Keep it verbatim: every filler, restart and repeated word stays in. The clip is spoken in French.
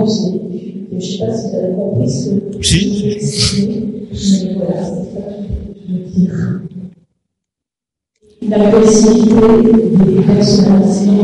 c'est des difficultés. Je ne sais pas si vous avez compris ce que si. j'ai expliqué, mais voilà, c'est ça que je veux dire. L'agressivité des personnalités